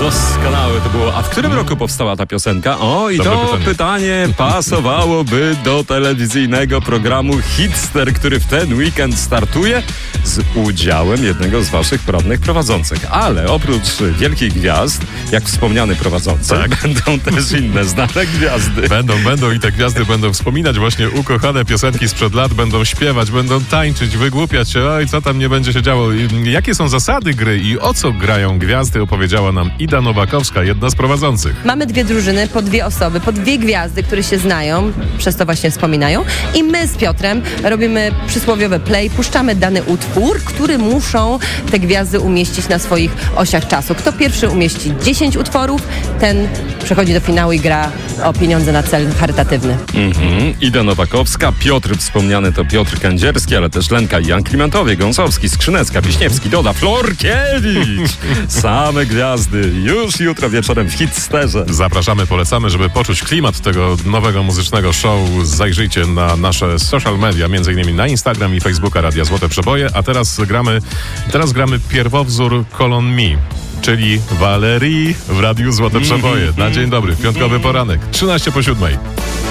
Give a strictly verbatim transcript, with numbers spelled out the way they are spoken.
Doskonałe to było. A w którym roku powstała ta piosenka? O, i Dobre to pytanie. pytanie pasowałoby do telewizyjnego programu Hitster, który w ten weekend startuje z udziałem jednego z waszych poradnych prowadzących. Ale oprócz wielkich gwiazd, jak wspomniany prowadzący, Tak. będą też inne znane gwiazdy. Będą, będą i te gwiazdy będą wspominać właśnie ukochane piosenki sprzed lat, będą śpiewać, będą tańczyć, wygłupiać się, oj, co tam nie będzie się działo. I jakie są zasady gry i o co grają gwiazdy, opowiedziała nam Ida Nowakowska, jedna z prowadzących. Mamy dwie drużyny, po dwie osoby, po dwie gwiazdy, które się znają, przez to właśnie wspominają. I my z Piotrem robimy przysłowiowe play, puszczamy dany utwór, który muszą te gwiazdy umieścić na swoich osiach czasu. Kto pierwszy umieści dziesięć utworów, ten przechodzi do finału i gra o pieniądze na cel charytatywny. Mhm. Ida Nowakowska, Piotr wspomniany to Piotr Kędzierski, ale też Lenka i Jan Klimentowie, Gąsowski, Skrzynecka, Wiśniewski, Doda, Florkiewicz. Same gwiazdy. Już jutro wieczorem w Hitsterze. Zapraszamy, polecamy, żeby poczuć klimat tego nowego muzycznego show. Zajrzyjcie na nasze social media, między innymi na Instagram i Facebooka Radia Złote Przeboje, a teraz gramy, teraz gramy pierwowzór Colon Mi, czyli Valerii w Radiu Złote Przeboje. Na dzień dobry, piątkowy poranek, trzynaście po siódmej.